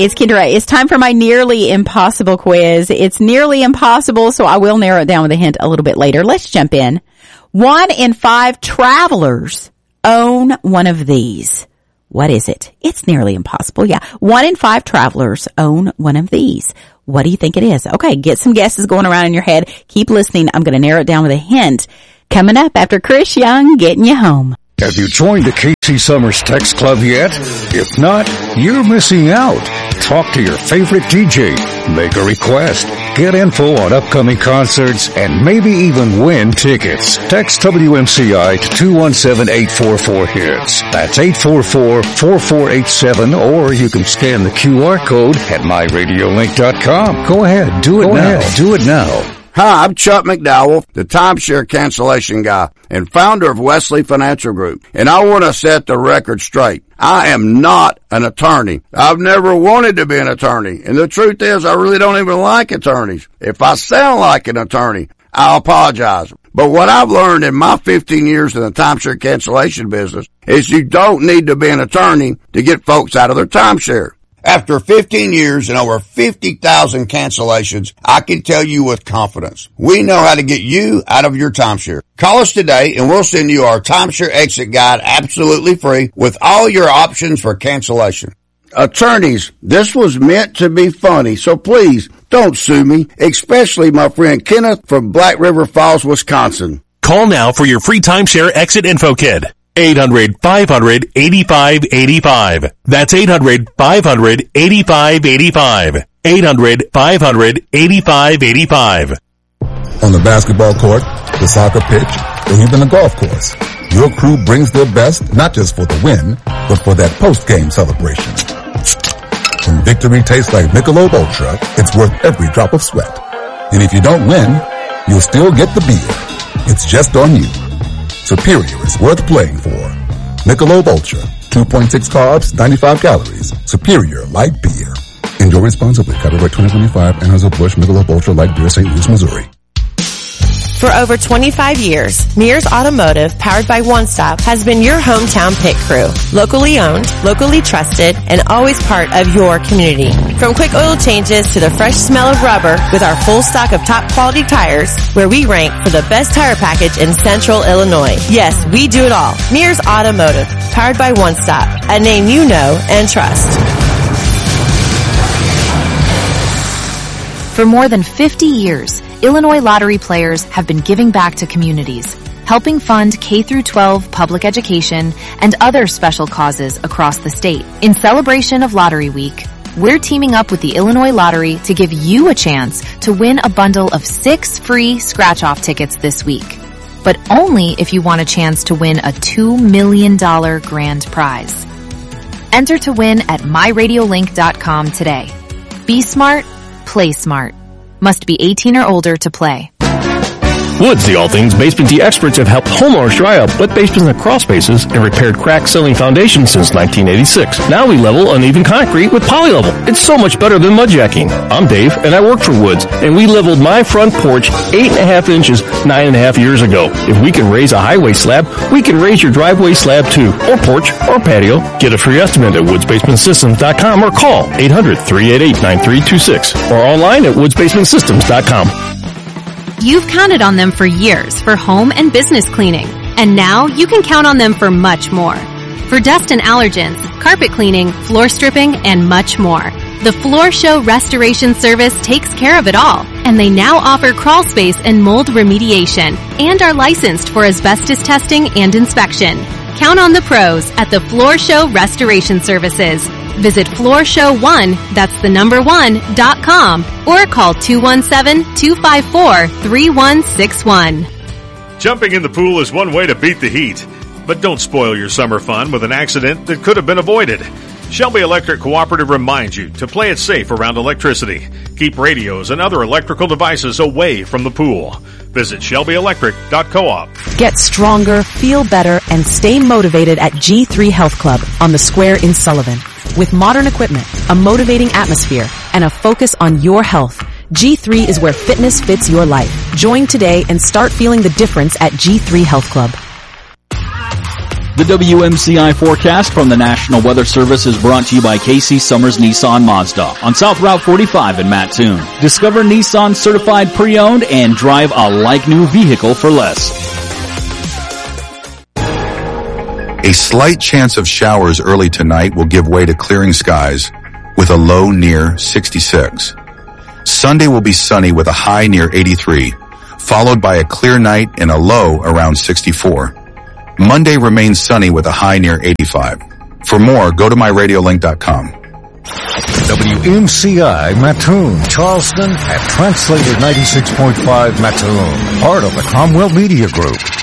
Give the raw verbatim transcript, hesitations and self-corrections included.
It's Kendra. It's time for my nearly impossible quiz. It's nearly impossible, so I will narrow it down with a hint a little bit later. Let's jump in. One in five travelers own one of these. What is it? It's nearly impossible. Yeah. One in five travelers own one of these. What do you think it is? Okay, get some guesses going around in your head. Keep listening. I'm going to narrow it down with a hint coming up after Chris Young getting you home. Have you joined the K C Summers Text Club yet? If not, you're missing out. Talk to your favorite D J, make a request, get info on upcoming concerts, and maybe even win tickets. Text W M C I to two one seven, eight four four, HITS. That's eight four four, four four eight seven, or you can scan the Q R code at my radio link dot com. Go ahead, do it Go now. Ahead, do it now. Hi, I'm Chuck McDowell, the timeshare cancellation guy and founder of Wesley Financial Group, and I want to set the record straight. I am not an attorney. I've never wanted to be an attorney, and the truth is I really don't even like attorneys. If I sound like an attorney, I apologize. But what I've learned in my fifteen years in the timeshare cancellation business is you don't need to be an attorney to get folks out of their timeshare. After fifteen years and over fifty thousand cancellations, I can tell you with confidence, we know how to get you out of your timeshare. Call us today and we'll send you our timeshare exit guide absolutely free with all your options for cancellation. Attorneys, this was meant to be funny, so please don't sue me, especially my friend Kenneth from Black River Falls, Wisconsin. Call now for your free timeshare exit info kit. eight hundred, five hundred, eighty-five eighty-five. That's eight hundred, five hundred, eighty-five eighty-five. eight hundred, five hundred, eighty-five eighty-five. On the basketball court, the soccer pitch, or even the golf course, your crew brings their best not just for the win, but for that post-game celebration. When victory tastes like Michelob Ultra, it's worth every drop of sweat. And if you don't win, you'll still get the beer. It's just on you. Superior is worth playing for. Michelob Ultra, two point six carbs, ninety-five calories. Superior light beer. Enjoy responsibly. Copyright twenty twenty-five. Anheuser-Busch Michelob Ultra Light Beer, Saint Louis, Missouri. For over twenty-five years, Mears Automotive, powered by One Stop, has been your hometown pit crew. Locally owned, locally trusted, and always part of your community. From quick oil changes to the fresh smell of rubber, with our full stock of top quality tires, where we rank for the best tire package in Central Illinois. Yes, we do it all. Mears Automotive, powered by One Stop, a name you know and trust. For more than fifty years, Illinois lottery players have been giving back to communities, helping fund K through twelve public education and other special causes across the state. In celebration of Lottery Week, we're teaming up with the Illinois Lottery to give you a chance to win a bundle of six free scratch-off tickets this week. But only if you want a chance to win a two million dollars grand prize. Enter to win at my radio link dot com today. Be smart, play smart. Must be eighteen or older to play. Woods, the All Things Basement Tea experts, have helped homeowners dry up wet basements and crawl spaces and repaired cracked ceiling foundations since nineteen eighty-six. Now we level uneven concrete with Polylevel. It's so much better than mudjacking. I'm Dave, and I work for Woods, and we leveled my front porch eight and a half inches nine and a half years ago. If we can raise a highway slab, we can raise your driveway slab too, or porch, or patio. Get a free estimate at woods basement systems dot com or call eight hundred, three eight eight, nine three two six or online at woods basement systems dot com. You've counted on them for years for home and business cleaning, and now you can count on them for much more. For dust and allergens, carpet cleaning, floor stripping, and much more. The Floor Show Restoration Service takes care of it all, and they now offer crawl space and mold remediation, and are licensed for asbestos testing and inspection. Count on the pros at the Floor Show Restoration Services. Visit floor show one, that's the number one, dot com, or call two one seven, two five four, three one six one. Jumping in the pool is one way to beat the heat, but don't spoil your summer fun with an accident that could have been avoided. Shelby Electric Cooperative reminds you to play it safe around electricity. Keep radios and other electrical devices away from the pool. Visit shelby electric dot coop. Get stronger, feel better, and stay motivated at G three Health Club on the Square in Sullivan. With modern equipment, a motivating atmosphere, and a focus on your health, G three is where fitness fits your life. Join today and start feeling the difference at G three Health Club. The W M C I forecast from the National Weather Service is brought to you by Casey Summers Nissan Mazda on South Route forty-five in Mattoon. Discover Nissan certified pre-owned and drive a like-new vehicle for less. A slight chance of showers early tonight will give way to clearing skies with a low near sixty-six. Sunday will be sunny with a high near eighty-three, followed by a clear night and a low around sixty-four. Monday remains sunny with a high near eighty-five. For more, go to my radio link dot com. W M C I Mattoon, Charleston at Translator ninety-six point five Mattoon, part of the Cromwell Media Group.